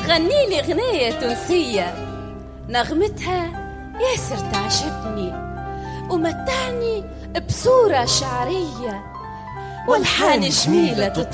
غني لي غنية تونسية نغمتها ياسر تعجبني ومتعني بصورة شعرية والحان جميلة